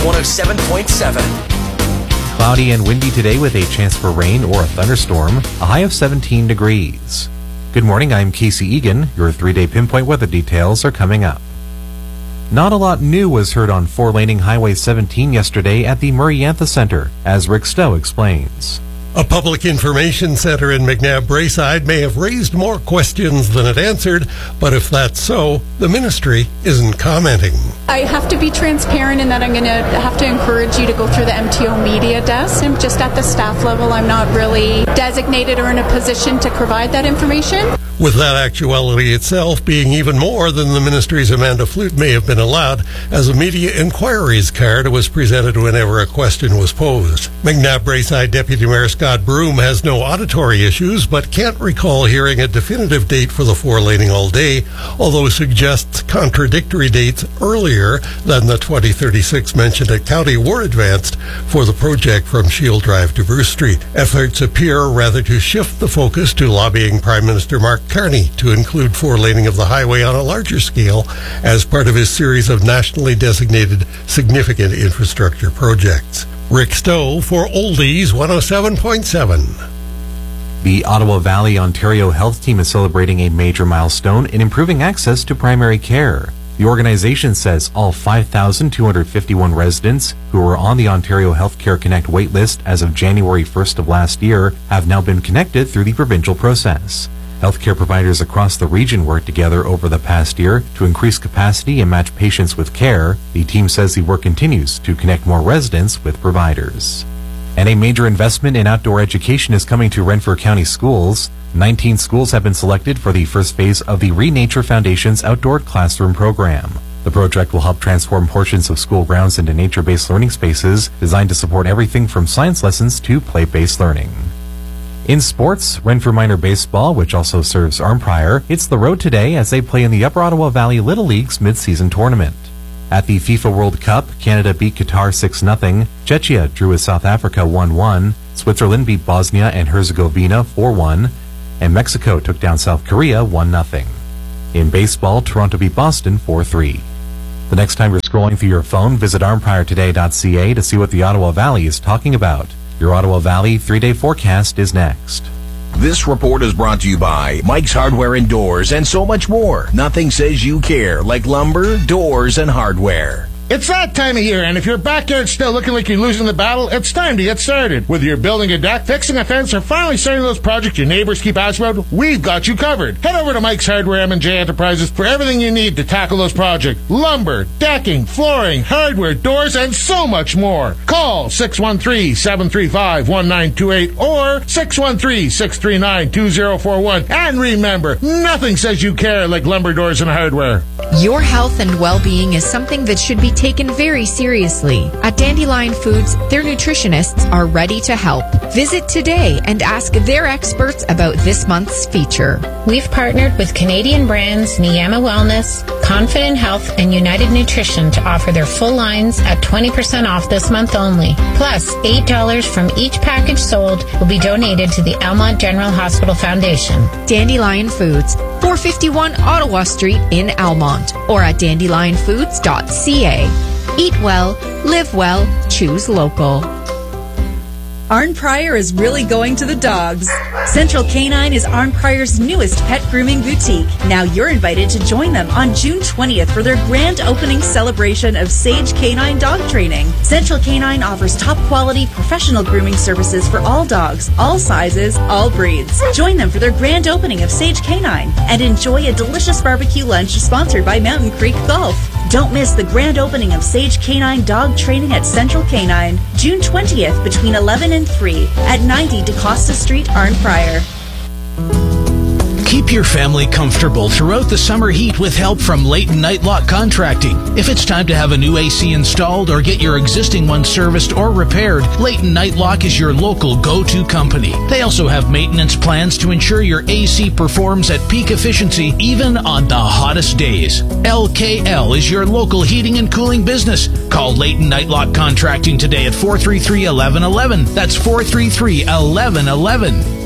107.7. Cloudy and windy today with a chance for rain or a thunderstorm, a high of 17 degrees. Good morning, I'm Casey Egan. Your 3-day pinpoint weather details are coming up. Not a lot new was heard on 4-laning Highway 17 yesterday at the Murray-Yantha Center, as Rick Stowe explains. A public information center in McNabb-Braeside may have raised more questions than it answered, but if that's so, the ministry isn't commenting. I have to be transparent in that I'm going to have to encourage you to go through the MTO media desk. I'm just at the staff level. I'm not really designated or in a position to provide that information. With that actuality itself being even more than the ministry's Amanda Flute may have been allowed, as a media inquiries card was presented whenever a question was posed. McNabb-Braeside Deputy Mayor Scott Broom has no auditory issues, but can't recall hearing a definitive date for the 4-laning all day, although suggests contradictory dates earlier than the 2036 mentioned at County were advanced for the project from Shield Drive to Bruce Street. Efforts appear rather to shift the focus to lobbying Prime Minister Mark Carney to include 4-laning of the highway on a larger scale as part of his series of nationally designated significant infrastructure projects. Rick Stowe for Oldies 107.7. The Ottawa Valley Ontario Health Team is celebrating a major milestone in improving access to primary care. The organization says all 5,251 residents who were on the Ontario Healthcare Connect waitlist as of January 1st of last year have now been connected through the provincial process. Healthcare providers across the region worked together over the past year to increase capacity and match patients with care. The team says the work continues to connect more residents with providers. And a major investment in outdoor education is coming to Renfrew County schools. 19 schools have been selected for the first phase of the Renature Foundation's outdoor classroom program. The project will help transform portions of school grounds into nature-based learning spaces designed to support everything from science lessons to play-based learning. In sports, Renfrew Minor Baseball, which also serves Arnprior, hits the road today as they play in the Upper Ottawa Valley Little League's mid-season tournament. At the FIFA World Cup, Canada beat Qatar 6-0, Czechia drew with South Africa 1-1, Switzerland beat Bosnia and Herzegovina 4-1, and Mexico took down South Korea 1-0. In baseball, Toronto beat Boston 4-3. The next time you're scrolling through your phone, visit arnpriortoday.ca to see what the Ottawa Valley is talking about. Your Ottawa Valley 3-day forecast is next. This report is brought to you by Mike's Hardware and Doors and so much more. Nothing says you care like lumber, doors, and hardware. It's that time of year, and if your backyard's still looking like you're losing the battle, it's time to get started. Whether you're building a deck, fixing a fence, or finally starting those projects your neighbors keep asking about, we've got you covered. Head over to Mike's Hardware M&J Enterprises for everything you need to tackle those projects. Lumber, decking, flooring, hardware, doors, and so much more. Call 613-735-1928 or 613-639-2041. And remember, nothing says you care like lumber, doors, and hardware. Your health and well-being is something that should be taken very seriously. At Dandelion Foods, their nutritionists are ready to help. Visit today and ask their experts about this month's feature. We've partnered with Canadian brands Niyama Wellness, Confident Health, and United Nutrition to offer their full lines at 20% off this month only. Plus, $8 from each package sold will be donated to the Almont General Hospital Foundation. Dandelion Foods, 451 Ottawa Street in Almont, or at dandelionfoods.ca. Eat well, live well, choose local. Arnprior is really going to the dogs. Central Canine is Arnprior's newest pet grooming boutique. Now you're invited to join them on June 20th for their grand opening celebration of Sage Canine Dog Training. Central Canine offers top quality professional grooming services for all dogs, all sizes, all breeds. Join them for their grand opening of Sage Canine and enjoy a delicious barbecue lunch sponsored by Mountain Creek Golf. Don't miss the grand opening of Sage Canine Dog Training at Central Canine, June 20th between 11 and 3 at 90 DeCosta Street, Arnprior. Keep your family comfortable throughout the summer heat with help from Leighton Nightlock Contracting. If it's time to have a new AC installed or get your existing one serviced or repaired, Leighton Nightlock is your local go-to company. They also have maintenance plans to ensure your AC performs at peak efficiency even on the hottest days. LKL is your local heating and cooling business. Call Leighton Nightlock Contracting today at 433-1111. That's 433-1111.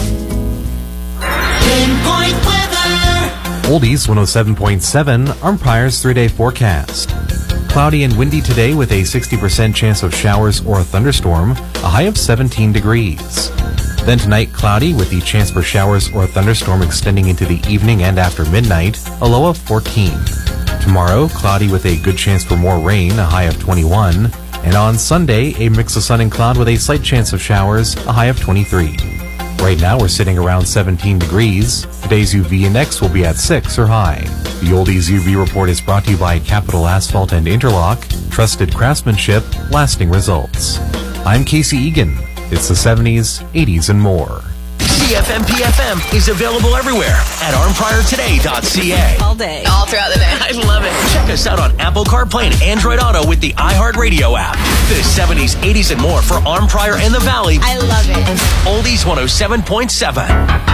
Pinpoint weather. Oldies 107.7, Arnprior's 3-day forecast. Cloudy and windy today with a 60% chance of showers or a thunderstorm, a high of 17 degrees. Then tonight, cloudy with the chance for showers or a thunderstorm extending into the evening and after midnight, a low of 14. Tomorrow, cloudy with a good chance for more rain, a high of 21. And on Sunday, a mix of sun and cloud with a slight chance of showers, a high of 23. Right now, we're sitting around 17 degrees. Today's UV index will be at 6 or high. The Oldies UV report is brought to you by Capital Asphalt and Interlock. Trusted craftsmanship, lasting results. I'm Casey Egan. It's the 70s, 80s, and more. CFMPFM is available everywhere at armpriortoday.ca. All day. All throughout the day. I love it. Check us out on Apple CarPlay and Android Auto with the iHeartRadio app. The 70s, 80s, and more for Arm Prior and the Valley. I love it. Oldies 107.7.